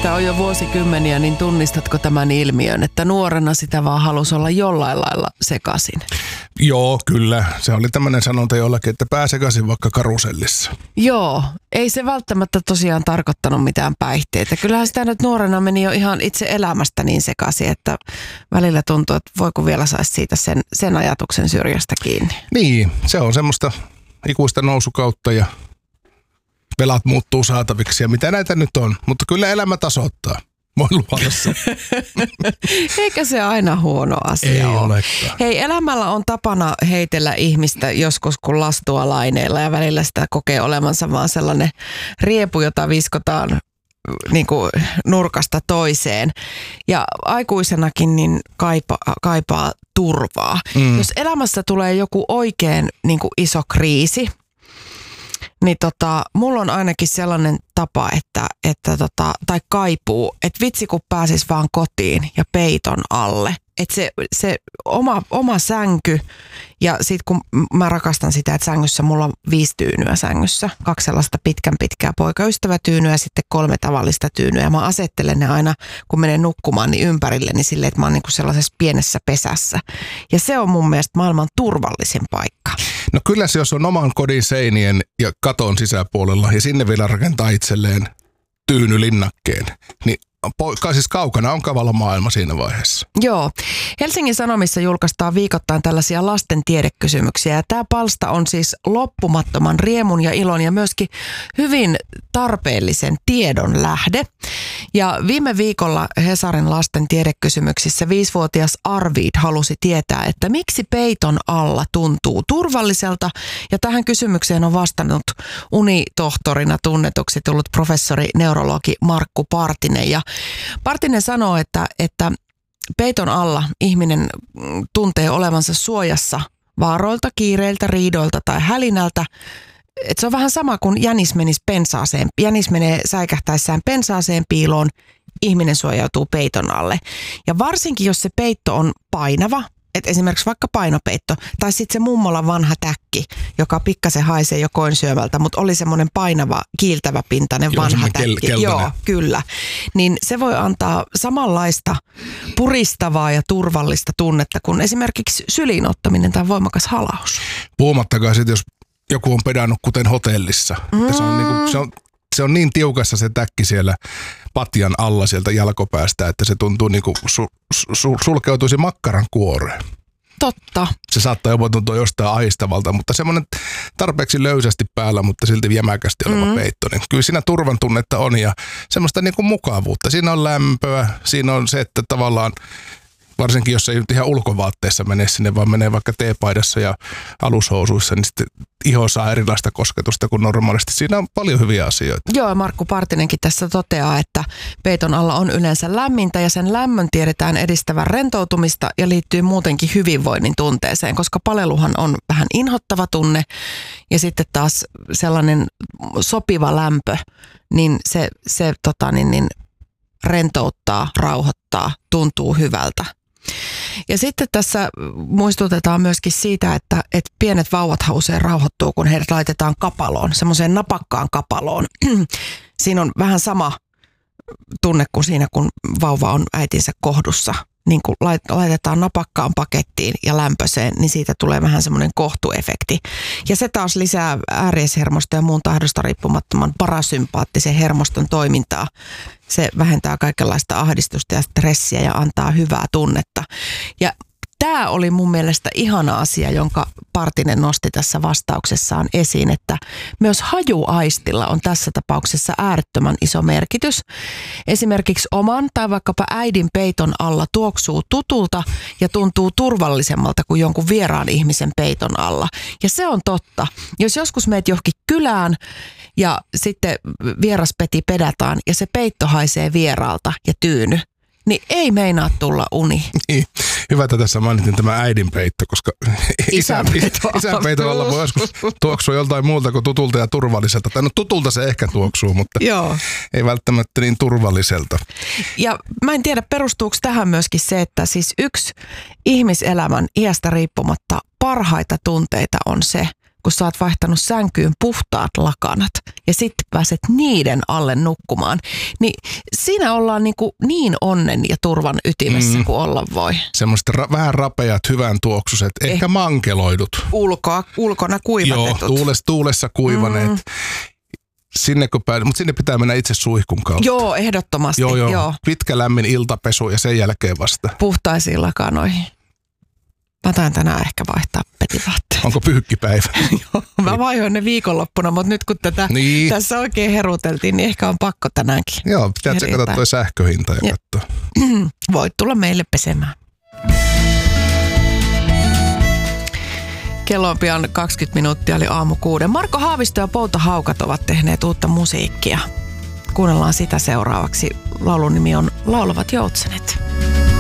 Siitä on jo vuosikymmeniä, niin tunnistatko tämän ilmiön, että nuorena sitä vaan halusi olla jollain lailla sekaisin? Joo, kyllä. Se oli tämmöinen sanonta jollakin, että pää sekaisin vaikka karusellissa. Joo, ei se välttämättä tosiaan tarkoittanut mitään päihteitä. Kyllähän sitä nyt nuorena meni jo ihan itse elämästä niin sekaisin, että välillä tuntuu, että voiko vielä saisi siitä sen ajatuksen syrjästä kiinni. Niin, se on semmoista ikuista nousukautta ja velat muuttuu saataviksi ja mitä näitä nyt on. Mutta kyllä elämä tasoittaa. Voin luvata sen. Eikä se aina huono asia Ei ole. olekaan. Hei, elämällä on tapana heitellä ihmistä joskus kun lastua laineilla ja välillä sitä kokee olevansa vaan sellainen riepu, jota viskotaan niin kuin nurkasta toiseen. Ja aikuisenakin niin kaipaa turvaa. Jos elämässä tulee joku oikein niin kuin iso kriisi, niin mulla on ainakin sellainen tapa, tai kaipuu, että vitsi kun pääsis vaan kotiin ja peiton alle. Että se oma sänky ja sit kun mä rakastan sitä, että sängyssä mulla on 5 tyynyä sängyssä. 2 sellaista pitkää poikaystävätyynyä ja sitten 3 tavallista tyynyä. Ja mä asettelen ne aina, kun menen nukkumaan, niin ympärilleni silleen, että mä oon niinku sellaisessa pienessä pesässä. Ja se on mun mielestä maailman turvallisin paikka. No kyllä se, jos on oman kodin seinien ja katon sisäpuolella ja sinne vielä rakentaa itselleen tyynylinnakkeen, niin siis kaukana on kavalla maailma siinä vaiheessa. Joo. Helsingin Sanomissa julkaistaan viikoittain tällaisia lasten tiedekysymyksiä. Ja tämä palsta on siis loppumattoman riemun ja ilon ja myöskin hyvin tarpeellisen tiedon lähde. Ja viime viikolla Hesarin lasten tiedekysymyksissä 5-vuotias Arvid halusi tietää, että miksi peiton alla tuntuu turvalliselta. Ja tähän kysymykseen on vastannut unitohtorina tunnetuksi tullut professori neurologi Markku Partinen. Ja Partinen sanoo, että peiton alla ihminen tuntee olevansa suojassa vaaroilta, kiireiltä, riidoilta tai hälinältä. Et se on vähän sama kuin jänis menisi pensaaseen. Jänis menee säikähtäessään pensaaseen piiloon, ihminen suojautuu peiton alle. Ja varsinkin, jos se peitto on painava, että esimerkiksi vaikka painopeitto, tai sitten se mummola vanha täkki, joka pikkasen haisee jo koinsyömältä, mutta oli semmoinen painava, kiiltävä pintainen vanha täkki. Joo, kyllä. Niin se voi antaa samanlaista puristavaa ja turvallista tunnetta kuin esimerkiksi syliin ottaminen tai voimakas halaus. Puhumattakaan sitten, jos joku on pedannut kuten hotellissa. Että se on niin tiukassa se täkki siellä patjan alla sieltä jalkopäästä, että se tuntuu niin kuin sulkeutuisi makkaran kuoreen. Totta. Se saattaa jopa tuntua jostain ahistavalta, mutta semmoinen tarpeeksi löysästi päällä, mutta silti jämäkästi oleva peitto. Niin kyllä siinä turvan tunnetta on ja semmoista niin kuin mukavuutta. Siinä on lämpöä, siinä on se, että tavallaan varsinkin jos ei nyt ihan ulkovaatteessa mene sinne, vaan menee vaikka teepaidassa ja alushousuissa, niin sitten iho saa erilaista kosketusta kuin normaalisti. Siinä on paljon hyviä asioita. Joo, Markku Partinenkin tässä toteaa, että peiton alla on yleensä lämmintä ja sen lämmön tiedetään edistävän rentoutumista ja liittyy muutenkin hyvinvoinnin tunteeseen, koska paleluhan on vähän inhottava tunne ja sitten taas sellainen sopiva lämpö, niin se rentouttaa, rauhoittaa, tuntuu hyvältä. Ja sitten tässä muistutetaan myöskin siitä, että pienet vauvat usein rauhoittuu, kun heidät laitetaan kapaloon, semmoiseen napakkaan kapaloon. Siinä on vähän sama tunne kuin siinä, kun vauva on äitinsä kohdussa. Niin kun laitetaan napakkaan pakettiin ja lämpöiseen, niin siitä tulee vähän semmoinen kohtuefekti. Ja se taas lisää äärieshermoston ja muun tahdosta riippumattoman parasympaattisen hermoston toimintaa. Se vähentää kaikenlaista ahdistusta ja stressiä ja antaa hyvää tunnetta. Ja tämä oli mun mielestä ihana asia, jonka Partinen nosti tässä vastauksessaan esiin, että myös hajuaistilla on tässä tapauksessa äärettömän iso merkitys. Esimerkiksi oman tai vaikkapa äidin peiton alla tuoksuu tutulta ja tuntuu turvallisemmalta kuin jonkun vieraan ihmisen peiton alla. Ja se on totta. Jos joskus meet johonkin kylään ja sitten vieraspeti pedataan ja se peitto haisee vieraalta ja tyyny, niin ei meinaa tulla uni. Niin. Hyvä, että tässä mainitin tämä äidin peitto, koska isän peiton alla voi joskus tuoksua joltain muulta kuin tutulta ja turvalliselta. Tai no tutulta se ehkä tuoksuu, mutta joo, ei välttämättä niin turvalliselta. Ja mä en tiedä, perustuuko tähän myöskin se, että siis yksi ihmiselämän iästä riippumatta parhaita tunteita on se, kun sä oot vaihtanut sänkyyn puhtaat lakanat ja sitten pääset niiden alle nukkumaan, niin siinä ollaan niin onnen ja turvan ytimessä kuin olla voi. Semmoiset vähän rapeat, hyvän tuoksuset, ehkä mankeloidut. Ulkona kuivatetut. Joo, tuulessa kuivaneet. Sinne kun mutta sinne pitää mennä itse suihkun kautta. Joo, ehdottomasti. Joo. Pitkä lämmin iltapesu ja sen jälkeen vasta. Puhtaisiin lakanoihin. Mä tain tänään ehkä vaihtaa petivaatteet. Onko pyykkipäivä? Joo, mä vaihoin ne viikonloppuna, mutta nyt kun tässä oikein heruteltiin, niin ehkä on pakko tänäänkin. Joo, pitää tsekata toi sähköhinta ja katsoa. Voit tulla meille pesemään. Kello on pian 20 minuuttia, eli aamu 6. Marko Haavisto ja Pouta Haukat ovat tehneet uutta musiikkia. Kuunnellaan sitä seuraavaksi. Laulun nimi on Laulavat joutsenet.